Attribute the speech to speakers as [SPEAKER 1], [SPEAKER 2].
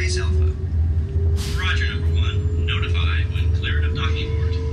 [SPEAKER 1] Base Alpha.
[SPEAKER 2] Roger, number one. Notify when cleared of docking port.